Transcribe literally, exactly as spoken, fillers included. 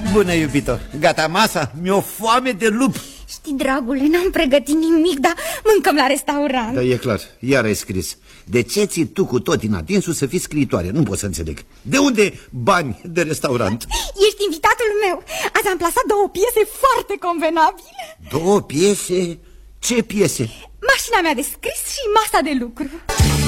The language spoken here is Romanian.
Bună, iubito, gata masa? Mi-o foame de lup. Știi, dragule, n-am pregătit nimic, dar mâncăm la restaurant. Da, e clar, iar ai scris. De ce ții tu cu tot din adinsul să fii scriitoare? Nu pot să înțeleg. De unde bani de restaurant? Ești invitatul meu. Azi am plasat două piese foarte convenabile. Două piese? Ce piese? Mașina mea de scris și masa de lucru.